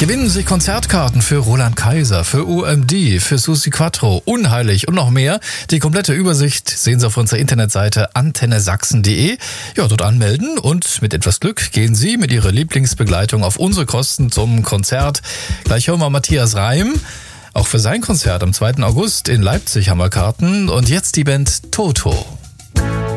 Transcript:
Gewinnen Sie Konzertkarten für Roland Kaiser, für OMD, für Susi Quattro, Unheilig und noch mehr. Die komplette Übersicht sehen Sie auf unserer Internetseite antennesachsen.de. Ja, dort anmelden und mit etwas Glück gehen Sie mit Ihrer Lieblingsbegleitung auf unsere Kosten zum Konzert. Gleich hören wir Matthias Reim. Auch für sein Konzert am 2. August in Leipzig haben wir Karten. Und jetzt die Band Toto.